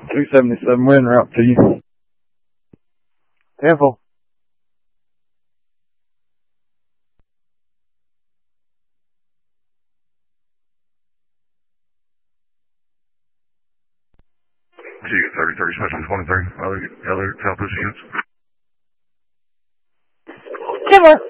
277, we're en route to you. Careful. See you at 3030 special 23. Other Southwest units. 10-1.